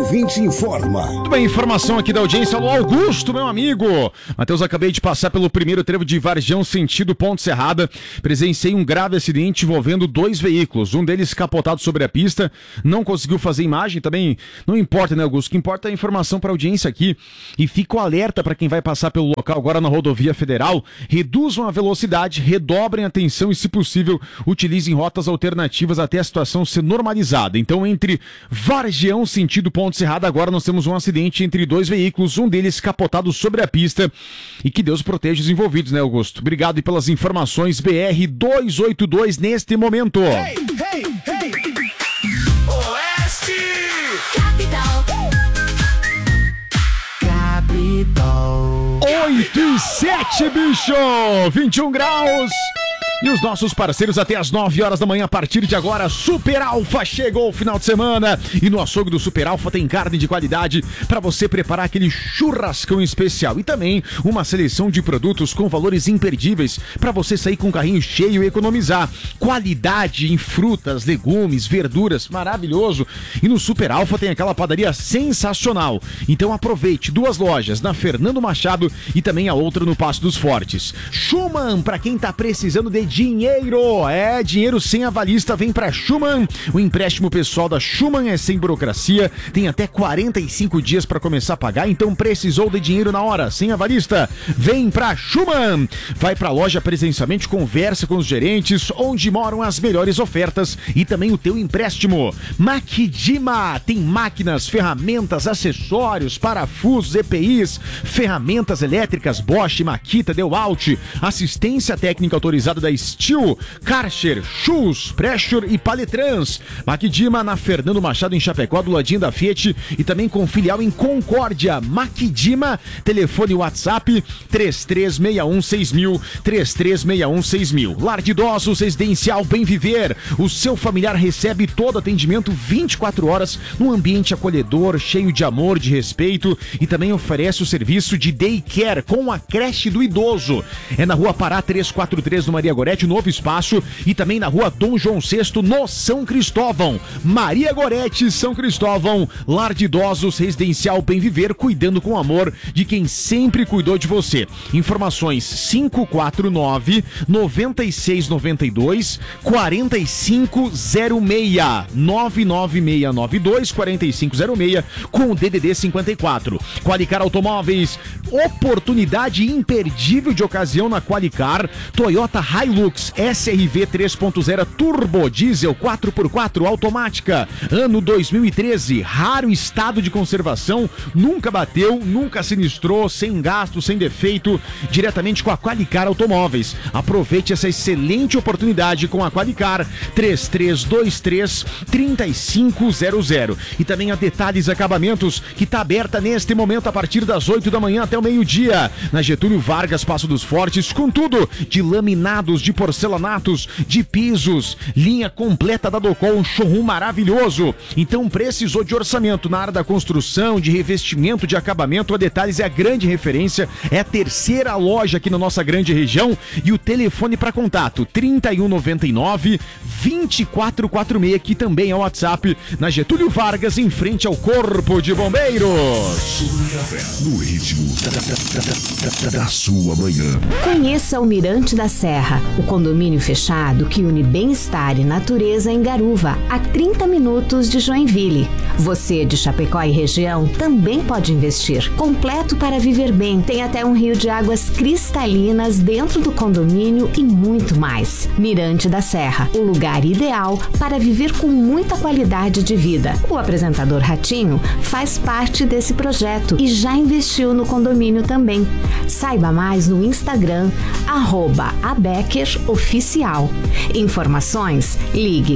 ouvinte informa. Muito bem, informação aqui da audiência. Alô, Augusto, meu amigo. Matheus, acabei de passar pelo primeiro trevo de Vargião, sentido Ponte Serrada. Presenciei um grave acidente envolvendo 2 veículos. Um deles capotado sobre a pista. Não conseguiu fazer imagem. Também não importa, né, Augusto? O que importa é a informação para a audiência aqui. E fico alerta para quem vai passar pelo local agora na rodovia federal. Reduzam a velocidade, redobrem a atenção e, se possível, utilizem rotas alternativas até a situação ser normalizada. Então, entre Vargião, sentido Ponte Serrada, agora nós temos um acidente entre 2 veículos, um deles capotado sobre a pista. E que Deus proteja os envolvidos, né, Augusto? Obrigado pelas informações. BR 282 neste momento. Hey, hey, hey. Oeste Capital. 8 e 7, bicho! 21 graus! E os nossos parceiros até as 9 horas da manhã, a partir de agora, Super Alfa chegou o final de semana. E no açougue do Super Alfa tem carne de qualidade para você preparar aquele churrascão especial. E também uma seleção de produtos com valores imperdíveis para você sair com o carrinho cheio e economizar. Qualidade em frutas, legumes, verduras, maravilhoso. E no Super Alfa tem aquela padaria sensacional. Então aproveite, 2 lojas, na Fernando Machado e também a outra no Passo dos Fortes. Schumann, para quem tá precisando de dinheiro, dinheiro sem avalista, vem pra Schumann. O empréstimo pessoal da Schumann é sem burocracia, tem até 45 dias pra começar a pagar, então precisou de dinheiro na hora, sem avalista, vem pra Schumann. Vai pra loja presencialmente, conversa com os gerentes, onde moram as melhores ofertas e também o teu empréstimo. Makidima, tem máquinas, ferramentas, acessórios, parafusos, EPIs, ferramentas elétricas, Bosch, Makita, DeWalt, assistência técnica autorizada da Steel, Karcher, Schultz, Pressure e Paletrans. Makidima na Fernando Machado em Chapecó, do ladinho da Fiat, e também com filial em Concórdia. Makidima, telefone WhatsApp 33616000, 33616000. Lar de idosos, residencial Bem Viver. O seu familiar recebe todo atendimento 24 horas num ambiente acolhedor, cheio de amor, de respeito, e também oferece o serviço de daycare com a creche do idoso. É na Rua Pará 343, no Maria Gorete, novo espaço, e também na Rua Dom João VI, no São Cristóvão. Maria Gorete, São Cristóvão, lar de idosos, residencial Bem Viver, cuidando com amor de quem sempre cuidou de você. Informações 549-9692-4506, 99692-4506, com o DDD 54. Qualicar Automóveis, oportunidade imperdível de ocasião na Qualicar. Toyota Hilux SRV 3.0 Turbo Diesel 4x4 automática, ano 2013, raro estado de conservação, nunca bateu, nunca sinistrou, sem gasto, sem defeito, diretamente com a Qualicar Automóveis. Aproveite essa excelente oportunidade com a Qualicar 3323-3500. E também a Detalhes Acabamentos, que está aberta neste momento a partir das 8 da manhã até o meio-dia, na Getúlio Vargas, Passo dos Fortes, com tudo de laminados, de porcelanatos, de pisos, linha completa da Docol, um showroom maravilhoso. Então precisou de orçamento na área da construção, de revestimento, de acabamento, a Detalhes é a grande referência, é a terceira loja aqui na nossa grande região, e o telefone para contato 3199-2446, que também é o WhatsApp, na Getúlio Vargas, em frente ao Corpo de Bombeiros. No ritmo da sua manhã. Conheça o Mirante da Serra, o condomínio fechado que une bem-estar e natureza em Garuva, a 30 minutos de Joinville. Você de Chapecó e região também pode investir. Completo para viver bem, tem até um rio de águas cristalinas dentro do condomínio e muito mais. Mirante da Serra, o lugar ideal para viver com muita qualidade de vida. O apresentador Ratinho faz parte desse projeto e já investiu no condomínio também. Saiba mais no Instagram, @AbeckerOficial. Informações, ligue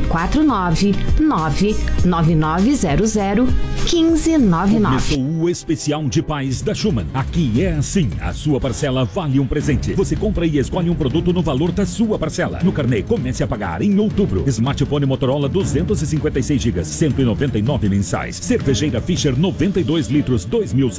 499-9900-1599. Começou o especial de paz da Schumann. Aqui é assim, a sua parcela vale um presente. Você compra e escolhe um produto no valor da sua parcela. No carnê, comece a pagar em outubro. Smartphone Motorola 256 GB, 199 mensais. Cervejeira Fischer 92 litros,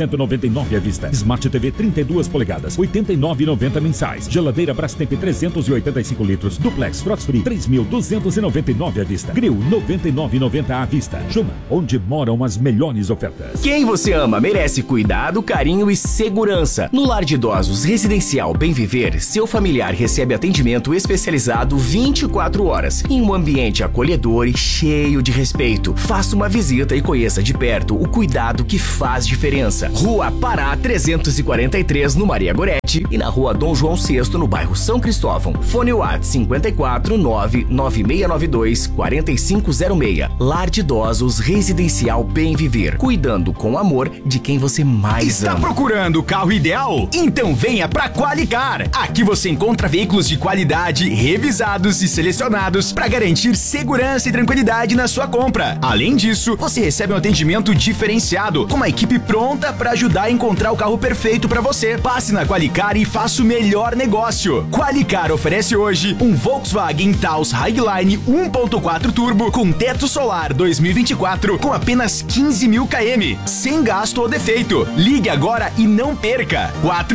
2.199 à vista. Smart TV 32 polegadas, 89,90 mensais. Geladeira Brastemp 380 85 litros. Duplex Frost Free 3.299 à vista. Grill 99,90 à vista. Chama, onde moram as melhores ofertas. Quem você ama merece cuidado, carinho e segurança. No Lar de Idosos Residencial Bem Viver, seu familiar recebe atendimento especializado 24 horas, em um ambiente acolhedor e cheio de respeito. Faça uma visita e conheça de perto o cuidado que faz diferença. Rua Pará 343, no Maria Goretti, e na Rua Dom João VI, no bairro São Cristóvão. Fone WhatsApp 54 99692 4506. Lar de Idosos Residencial Bem Viver, cuidando com amor de quem você mais ama. Está procurando o carro ideal? Então venha pra Qualicar. Aqui você encontra veículos de qualidade, revisados e selecionados para garantir segurança e tranquilidade na sua compra. Além disso, você recebe um atendimento diferenciado, com uma equipe pronta para ajudar a encontrar o carro perfeito para você. Passe na Qualicar e faça o melhor negócio. Qualicar oferece hoje um Volkswagen Taos Highline 1.4 Turbo com teto solar 2024 com apenas 15 mil km, sem gasto ou defeito. Ligue agora e não perca.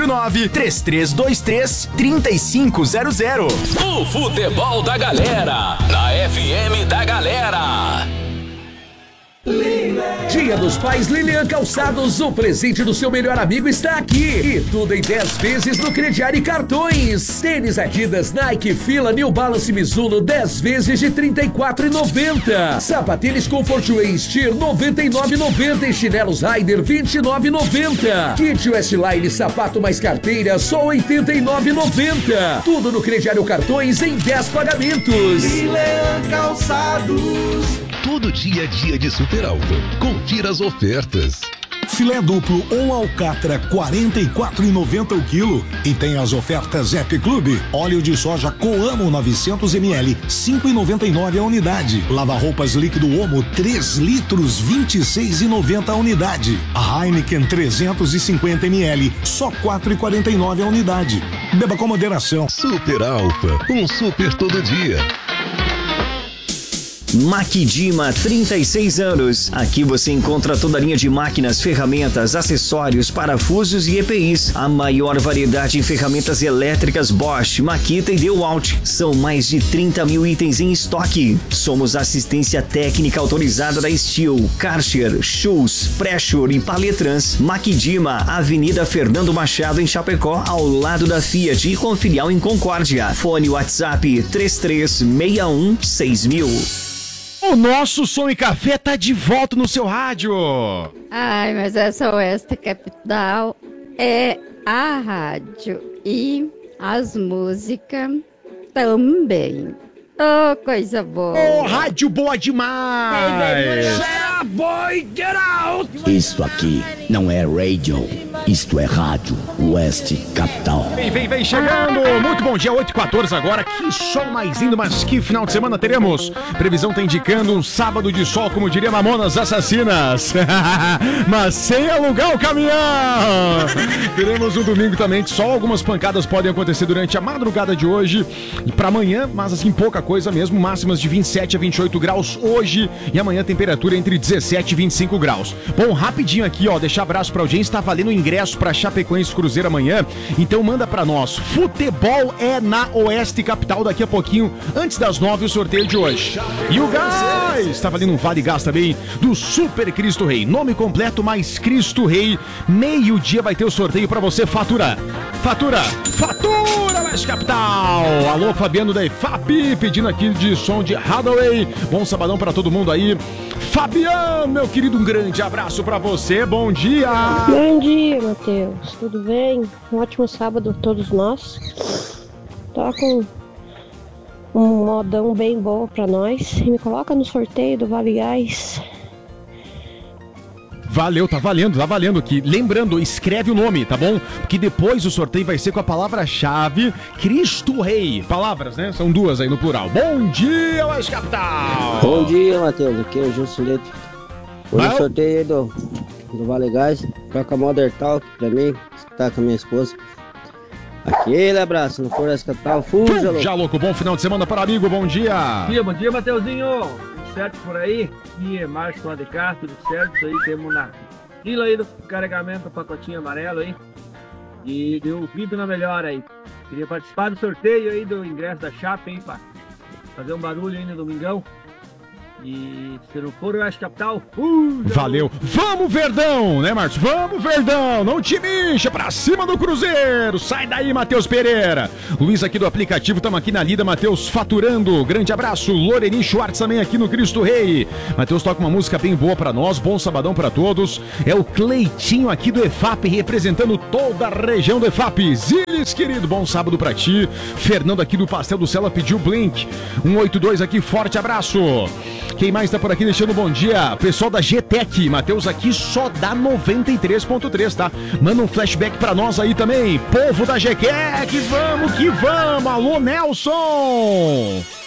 49-3323-3500. O futebol da galera, na FM da Galera. Dia dos Pais Lilian Calçados, o presente do seu melhor amigo está aqui. E tudo em 10 vezes no crediário e cartões. Tênis Adidas, Nike, Fila, New Balance, Mizuno, 10 vezes de R$ 34,90. Sapatênis Comfort Way Steer, R$ 99,90. E chinelos Rider, R$ 29,90. Kit Westline, sapato mais carteira, só R$ 89,90. Tudo no crediário cartões em 10 pagamentos. Lilian Calçados. Todo dia é dia de Super Alfa. Confira as ofertas. Filé duplo ou alcatra, R$ 44,90 o quilo. E tem as ofertas Happy Club. Óleo de soja Coamo 900 ml, R$ 5,99 a unidade. Lava-roupas líquido Omo, 3 litros, R$ 26,90 a unidade. A Heineken 350 ml, só R$ 4,49 a unidade. Beba com moderação. Super Alfa, um super todo dia. Maquidima, 36 anos. Aqui você encontra toda a linha de máquinas, ferramentas, acessórios, parafusos e EPIs. A maior variedade em ferramentas elétricas Bosch, Makita e DeWalt. São mais de 30 mil itens em estoque. Somos assistência técnica autorizada da Steel, Karcher, Schultz, Pressure e Paletrans. Maquidima, Avenida Fernando Machado em Chapecó, ao lado da Fiat e com filial em Concórdia. Fone WhatsApp 33616000. O nosso Som e Café tá de volta no seu rádio. Ai, mas essa Oeste Capital é a rádio e as músicas também. Oh, coisa boa. Oh, rádio boa demais. Boy, get out! Isto aqui não é radio, isto é rádio Oeste Capital. Vem chegando. Muito bom dia, 8h14 agora. Que sol mais lindo, mas que final de semana teremos? Previsão tá indicando um sábado de sol, como diria Mamonas Assassinas. Mas sem alugar o caminhão. Teremos um domingo também de sol. Algumas pancadas podem acontecer durante a madrugada de hoje e para amanhã, mas assim, pouca coisa mesmo. Máximas de 27 a 28 graus hoje e amanhã temperatura entre 17 e 25 graus. Bom, rapidinho aqui, ó, deixar abraço pra audiência, tá valendo ingresso pra Chapecoense Cruzeiro amanhã, então manda pra nós. Futebol é na Oeste Capital, daqui a pouquinho, antes das 9, o sorteio de hoje. E o gás, tá valendo um Vale Gás também, do Super Cristo Rei, nome completo mais Cristo Rei, meio-dia vai ter o sorteio pra você faturar. Fatura Oeste Capital. Alô, Fabiano da EFAP, pedindo aqui de som de Hathaway. Bom sabadão pra todo mundo aí. Fabiano, meu querido, um grande abraço pra você, bom dia! Bom dia, Matheus, tudo bem? Um ótimo sábado a todos nós. Tá com um modão bem bom pra nós. E me coloca no sorteio do Vale Gás. Valeu, tá valendo aqui. Lembrando, escreve o nome, tá bom? Porque depois o sorteio vai ser com a palavra-chave Cristo Rei. Palavras, né? São duas aí no plural. Bom dia, Oeste Capital! Bom dia, Matheus. Aqui é o Justo Leite. Hoje o sorteio aí do Vale Gás. Toca Modern Talk pra mim, que tá com a minha esposa. Aquele abraço no Oeste Capital. Fuja, louco. Já, louco. Bom final de semana para amigo. Bom dia. Bom dia, Mateuzinho. Tudo certo por aí? Aqui é Márcio lá de cá, tudo certo. Isso aí temos na fila aí do carregamento, pacotinho amarelo aí. E deu VIP na melhor aí. Queria participar do sorteio aí do ingresso da Chape, hein, pá? Fazer um barulho aí no domingão. E se não for, eu acho capital. Valeu. Vamos, Verdão, né, Márcio? Vamos, Verdão. Não te mixa, pra cima do Cruzeiro. Sai daí, Matheus Pereira. Luiz aqui do aplicativo, tamo aqui na lida. Matheus faturando. Grande abraço. Loreni Schwartz também aqui no Cristo Rei. Matheus toca uma música bem boa pra nós. Bom sabadão pra todos. É o Cleitinho aqui do EFAP, representando toda a região do EFAP. Zilis, querido, bom sábado pra ti. Fernando aqui do Pastel do Cela pediu Blink. 182 aqui, forte abraço. Quem mais tá por aqui deixando bom dia? Pessoal da GTEC, Matheus aqui só dá 93.3, tá? Manda um flashback pra nós aí também. Povo da GTEC, vamos que vamos! Alô, Nelson!